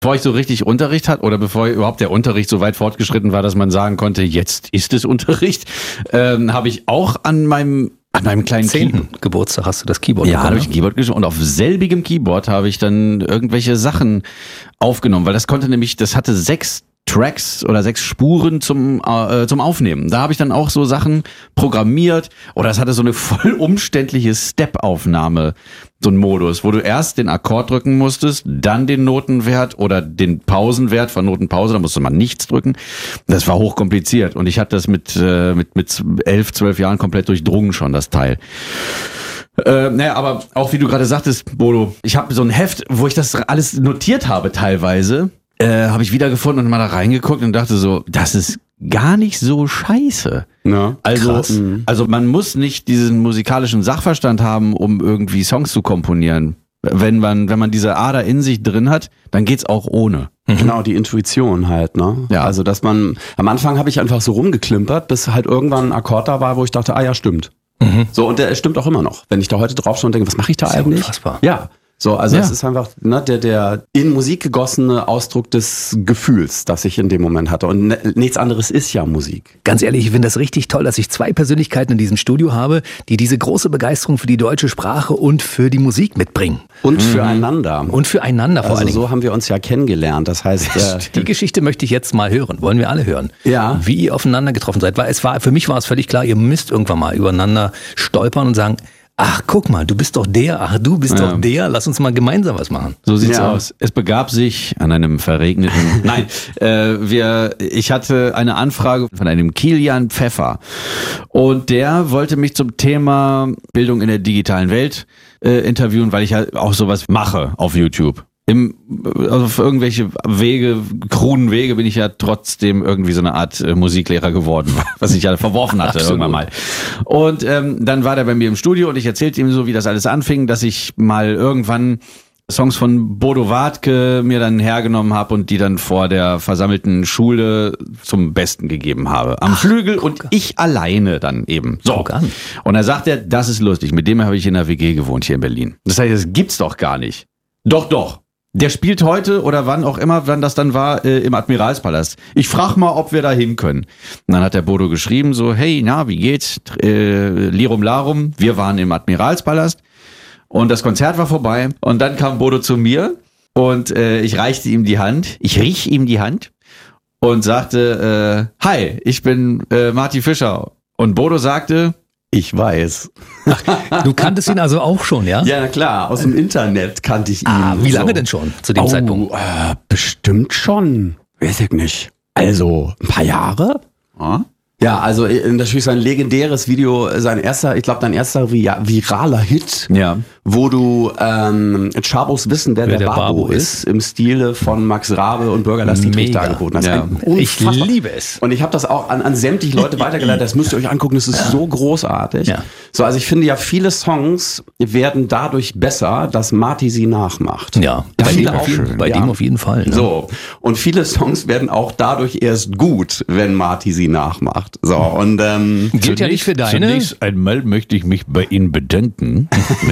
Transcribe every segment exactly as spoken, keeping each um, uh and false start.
bevor ich so richtig Unterricht hatte oder bevor überhaupt der Unterricht so weit fortgeschritten war, dass man sagen konnte, jetzt ist es Unterricht, ähm, habe ich auch an meinem an meinem kleinen zehnten Geburtstag hast du das Keyboard Ja, bekommen, habe ich ein Keyboard geschrieben und auf selbigem Keyboard habe ich dann irgendwelche Sachen aufgenommen, weil das konnte nämlich, das hatte sechs Tracks oder sechs Spuren zum äh, zum Aufnehmen. Da habe ich dann auch so Sachen programmiert oder es hatte so eine voll umständliche Step-Aufnahme, so ein Modus, wo du erst den Akkord drücken musstest, dann den Notenwert oder den Pausenwert von Notenpause, da musste man nichts drücken. Das war hochkompliziert und ich hatte das mit äh, mit mit elf, zwölf Jahren komplett durchdrungen schon, das Teil. Äh, naja, aber auch wie du gerade sagtest, Bodo, ich habe so ein Heft, wo ich das alles notiert habe teilweise. Äh, habe ich wiedergefunden und mal da reingeguckt und dachte so, das ist gar nicht so scheiße. Ja, also, krass. also man muss nicht diesen musikalischen Sachverstand haben, um irgendwie Songs zu komponieren. Wenn man, wenn man diese Ader in sich drin hat, dann geht's auch ohne. Genau, die Intuition halt, ne? Ja. Also, dass man, am Anfang habe ich einfach so rumgeklimpert, bis halt irgendwann ein Akkord da war, wo ich dachte, ah ja, stimmt. Mhm. So, und der stimmt auch immer noch. Wenn ich da heute drauf schaue und denke, was mache ich da das ist eigentlich? Ja unfassbar. Ja. So, also Ja. es ist einfach ne, der, der in Musik gegossene Ausdruck des Gefühls, das ich in dem Moment hatte. Und ne, nichts anderes ist ja Musik. Ganz ehrlich, ich finde das richtig toll, dass ich zwei Persönlichkeiten in diesem Studio habe, die diese große Begeisterung für die deutsche Sprache und für die Musik mitbringen. Und füreinander. Und füreinander vor Also allen Dingen. so haben wir uns ja kennengelernt. Das heißt, äh, Die Geschichte möchte ich jetzt mal hören. Wollen wir alle hören? Ja. Wie ihr aufeinander getroffen seid. Weil es war, für mich war es völlig klar, ihr müsst irgendwann mal übereinander stolpern und sagen, ach, guck mal, du bist doch der, ach, du bist Ja. doch der, lass uns mal gemeinsam was machen. So sieht's Ja. aus. Es begab sich an einem verregneten. Nein, äh, wir. Ich hatte eine Anfrage von einem Kilian Pfeffer und der wollte mich zum Thema Bildung in der digitalen Welt äh, interviewen, weil ich ja auch sowas mache auf YouTube. Im, also auf irgendwelche Wege, kruden Wege bin ich ja trotzdem irgendwie so eine Art äh, Musiklehrer geworden, was ich ja verworfen hatte Absolut. irgendwann mal. Und ähm, dann war der bei mir im Studio und ich erzählte ihm so, wie das alles anfing, dass ich mal irgendwann Songs von Bodo Wartke mir dann hergenommen habe und die dann vor der versammelten Schule zum Besten gegeben habe. Am Ach, Flügel und guck. ich alleine dann eben. So. Guck an. Und da sagt er, das ist lustig, mit dem habe ich in der W G gewohnt hier in Berlin. Das heißt, das gibt's doch gar nicht. Doch, doch. Der spielt heute oder wann auch immer, wann das dann war, äh, im Admiralspalast. Ich frage mal, ob wir da hin können. Und dann hat der Bodo geschrieben so, hey, na, wie geht's? Äh, Lirum Larum, wir waren im Admiralspalast und das Konzert war vorbei. Und dann kam Bodo zu mir und äh, ich reichte ihm die Hand, ich riech ihm die Hand und sagte, äh, hi, ich bin äh, Marty Fischer. Und Bodo sagte, ich weiß. Du kanntest ihn also auch schon, ja? Ja, na klar, aus dem Internet kannte ich ihn. Ah, wie lange so. denn schon zu dem oh, Zeitpunkt? Äh, bestimmt schon. Weiß ich nicht. Also, ein paar Jahre? ah? Ja, also äh, natürlich sein legendäres Video, sein erster, ich glaube dein erster vi- viraler Hit, Ja. wo du ähm, Chabos wissen, wer, Wer der, der Babo, Babo ist, im Stile von Max Rabe und Bürger Lass Dietrich Mega. dargeboten hast. Ja. Ein Ich unfassbar- liebe es. Und ich habe das auch an, an sämtliche Leute weitergeleitet, das müsst ihr euch angucken, das ist so großartig. Ja. So, also ich finde ja, viele Songs werden dadurch besser, dass Marty sie nachmacht. Ja, Das bei, ist dem auch auf, jeden, schön, bei ja. dem auf jeden Fall. Ne? So, und viele Songs werden auch dadurch erst gut, wenn Marty sie nachmacht. So, und ähm, Gilt ja nicht für deine. Zunächst einmal möchte ich mich bei Ihnen bedanken.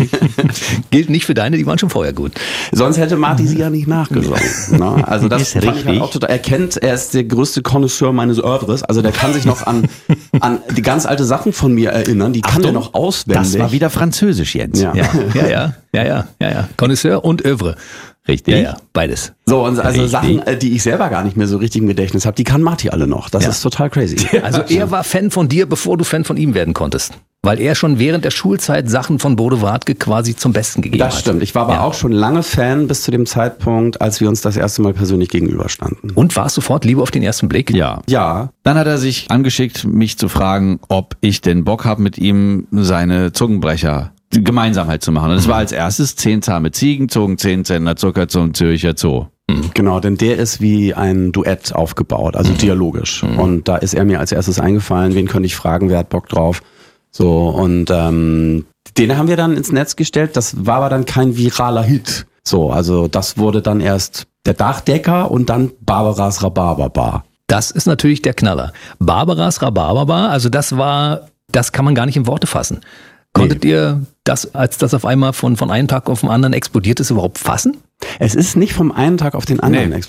Gilt nicht für deine, die waren schon vorher gut. sonst hätte Marty sie ja nicht nachgesungen. Ne? Also das Ist fand ich richtig. halt auch total. Er kennt, er ist der größte Connoisseur meines Oeuvres. Also der kann sich noch an, an die ganz alte Sachen von mir erinnern. Die kann er noch auswendig. Das war wieder Französisch, Jens. Ja. Ja, ja, ja, ja, ja, ja, ja. Connoisseur und Övre. Richtig. Ja, ja, beides. So, und also Richtig. Sachen, äh, die ich selber gar nicht mehr so richtig im Gedächtnis habe, die kann Marty alle noch. Das Ja. ist total crazy. Also er war Fan von dir, bevor du Fan von ihm werden konntest. Weil er schon während der Schulzeit Sachen von Bodo Wartke quasi zum Besten gegeben hat. Das stimmt. Ich war aber Ja. auch schon lange Fan bis zu dem Zeitpunkt, als wir uns das erste Mal persönlich gegenüberstanden. Und war es sofort Liebe auf den ersten Blick? Ja. Ja, Dann hat er sich angeschickt, mich zu fragen, ob ich denn Bock habe, mit ihm seine Zungenbrecher gemeinsam halt zu machen. Und das war als erstes zehn zahme Ziegen, zogen zehn Zentner Zucker zum Zürcher Zoo. genau, denn der ist wie ein Duett aufgebaut, also dialogisch. Und da ist er mir als erstes eingefallen, wen könnte ich fragen, wer hat Bock drauf? So, und ähm, den haben wir dann ins Netz gestellt, das war aber dann kein viraler Hit. So, also das wurde dann erst der Dachdecker und dann Barbaras Rhabarberbar. Das ist natürlich der Knaller. Barbaras Rhabarberbar, also das war, das kann man gar nicht in Worte fassen. Konntet nee. ihr das, als das auf einmal von, von einem Tag auf den anderen explodiert ist, überhaupt fassen? Es ist nicht vom einen Tag auf den anderen Nee. explodiert.